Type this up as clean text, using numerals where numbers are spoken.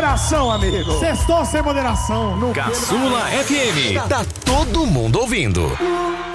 moderação, amigo. Sextou sem moderação. Caçula FM. Tá todo mundo ouvindo.